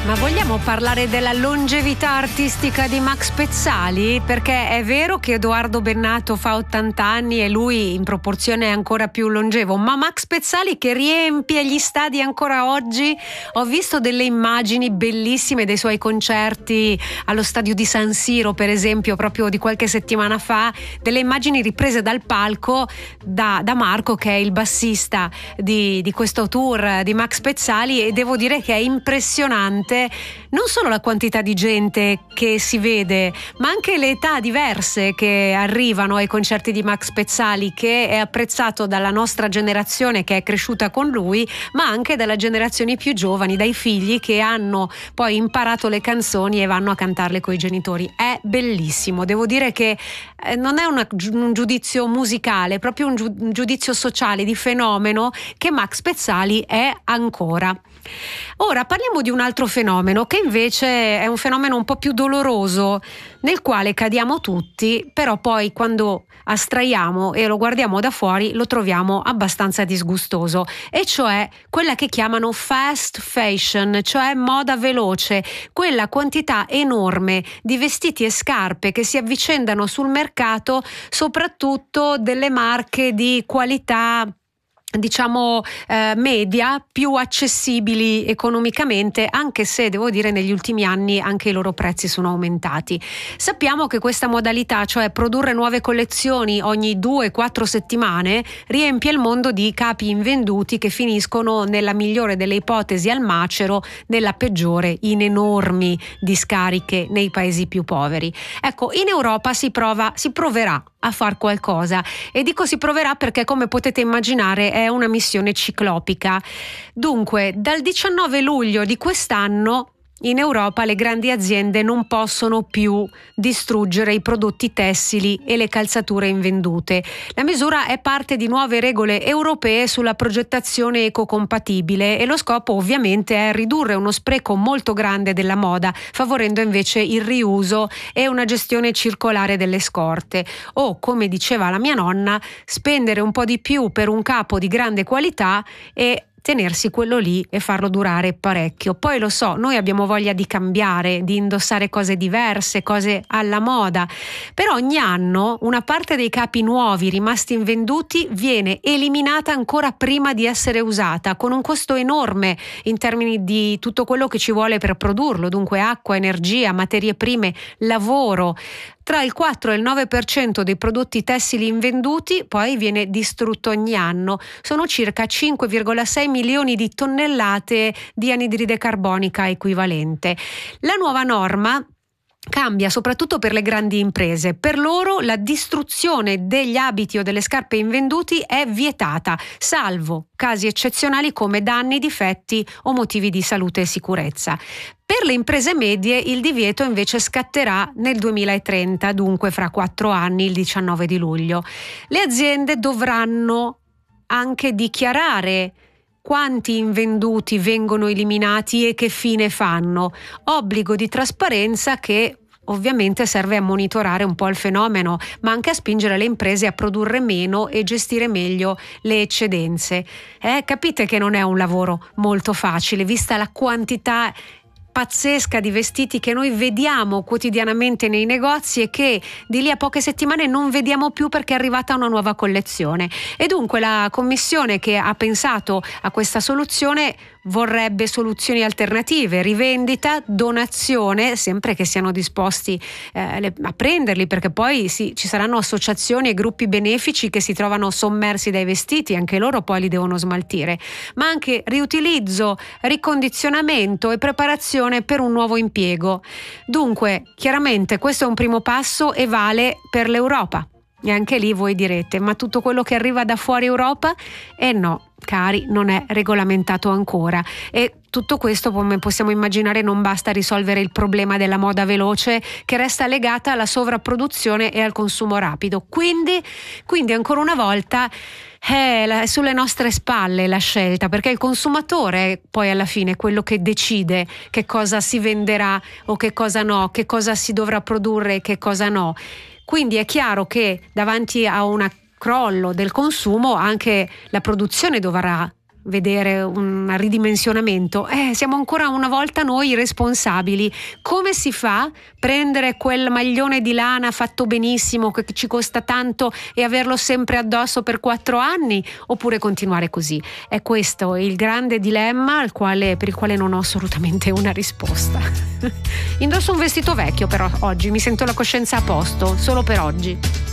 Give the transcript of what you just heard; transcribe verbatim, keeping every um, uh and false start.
Ma vogliamo parlare della longevità artistica di Max Pezzali? Perché è vero che Edoardo Bennato fa ottanta anni e lui in proporzione è ancora più longevo, ma Max Pezzali che riempie gli stadi ancora oggi. Ho visto delle immagini bellissime dei suoi concerti allo stadio di San Siro, per esempio, proprio di qualche settimana fa, delle immagini riprese dal palco da, da Marco, che è il bassista di, di questo tour di Max Pezzali, e devo dire che è impressionante non solo la quantità di gente che si vede, ma anche le età diverse che arrivano ai concerti di Max Pezzali, che è apprezzato dalla nostra generazione che è cresciuta con lui, ma anche dalle generazioni più giovani, dai figli che hanno poi imparato le canzoni e vanno a cantarle coi genitori. È bellissimo, devo dire che non è una, un giudizio musicale, è proprio un, giu, un giudizio sociale di fenomeno che Max Pezzali è ancora. Ora parliamo di un altro fenomeno che invece è un fenomeno un po' più doloroso, nel quale cadiamo tutti, però poi quando astraiamo e lo guardiamo da fuori lo troviamo abbastanza disgustoso, e cioè quella che chiamano fast fashion, cioè moda veloce, quella quantità enorme di vestiti e scarpe che si avvicendano sul mercato, soprattutto delle marche di qualità diciamo eh, media, più accessibili economicamente, anche se devo dire negli ultimi anni anche i loro prezzi sono aumentati. Sappiamo che questa modalità, cioè produrre nuove collezioni ogni due quattro settimane, riempie il mondo di capi invenduti che finiscono nella migliore delle ipotesi al macero, nella peggiore in enormi discariche nei paesi più poveri. Ecco, in Europa si prova, si proverà a far qualcosa, e dico si proverà perché, come potete immaginare, è una missione ciclopica. Dunque, dal diciannove luglio di quest'anno in Europa le grandi aziende non possono più distruggere i prodotti tessili e le calzature invendute. La misura è parte di nuove regole europee sulla progettazione ecocompatibile, e lo scopo ovviamente è ridurre uno spreco molto grande della moda, favorendo invece il riuso e una gestione circolare delle scorte, o, come diceva la mia nonna, spendere un po' di più per un capo di grande qualità e tenersi quello lì e farlo durare parecchio. Poi lo so, noi abbiamo voglia di cambiare, di indossare cose diverse, cose alla moda, però ogni anno una parte dei capi nuovi rimasti invenduti viene eliminata ancora prima di essere usata, con un costo enorme in termini di tutto quello che ci vuole per produrlo, dunque acqua, energia, materie prime, lavoro. Tra il quattro e il nove per cento dei prodotti tessili invenduti poi viene distrutto ogni anno. Sono circa cinque virgola sei milioni di tonnellate di anidride carbonica equivalente. La nuova norma cambia soprattutto per le grandi imprese. Per loro la distruzione degli abiti o delle scarpe invenduti è vietata, salvo casi eccezionali come danni, difetti o motivi di salute e sicurezza. Per le imprese medie il divieto invece scatterà nel duemilatrenta, dunque fra quattro anni, il diciannove di luglio. Le aziende dovranno anche dichiarare quanti invenduti vengono eliminati e che fine fanno. Obbligo di trasparenza che ovviamente serve a monitorare un po' il fenomeno, ma anche a spingere le imprese a produrre meno e gestire meglio le eccedenze. Eh, capite che non è un lavoro molto facile, vista la quantità pazzesca di vestiti che noi vediamo quotidianamente nei negozi e che di lì a poche settimane non vediamo più perché è arrivata una nuova collezione. E dunque la commissione che ha pensato a questa soluzione vorrebbe soluzioni alternative, rivendita, donazione, sempre che siano disposti eh, a prenderli, perché poi sì, ci saranno associazioni e gruppi benefici che si trovano sommersi dai vestiti, anche loro poi li devono smaltire, ma anche riutilizzo, ricondizionamento e preparazione per un nuovo impiego. Dunque, chiaramente questo è un primo passo e vale per l'Europa. E anche lì voi direte, ma tutto quello che arriva da fuori Europa? Eh no, cari, non è regolamentato ancora. E tutto questo, come possiamo immaginare, non basta a risolvere il problema della moda veloce, che resta legata alla sovrapproduzione e al consumo rapido. Quindi, quindi ancora una volta è sulle nostre spalle la scelta, perché il consumatore poi alla fine è quello che decide che cosa si venderà o che cosa no, che cosa si dovrà produrre e che cosa no. Quindi è chiaro che davanti a un crollo del consumo anche la produzione dovrà vedere un ridimensionamento. Eh, siamo ancora una volta noi responsabili. Come si fa? Prendere quel maglione di lana fatto benissimo che ci costa tanto e averlo sempre addosso per quattro anni, oppure continuare così? È questo il grande dilemma al quale, per il quale non ho assolutamente una risposta. Indosso un vestito vecchio però oggi, mi sento la coscienza a posto, solo per oggi.